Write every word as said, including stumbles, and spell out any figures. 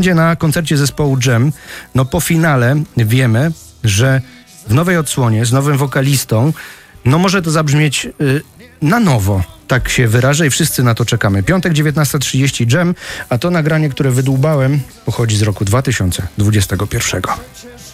będzie na koncercie zespołu Dżem. No po finale wiemy, że w nowej odsłonie, z nowym wokalistą, no może to zabrzmieć y, na nowo. Tak się wyrażę i wszyscy na to czekamy. Piątek, dziewiętnasta trzydzieści, Dżem, a to nagranie, które wydłubałem, pochodzi z roku dwa tysiące dwudziestego pierwszego.